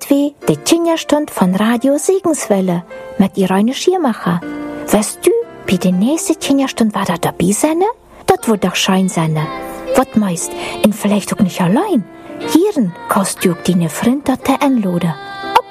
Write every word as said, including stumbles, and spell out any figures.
wie die Kinderstund von Radio Segenswelle mit Irene Schiermacher. Weißt du, bei der nächsten Kinderstund war da dabei sein? Das wird doch schein sein. Was meist? Und vielleicht auch nicht allein. Hierin kannst du auch deine Freunde einladen.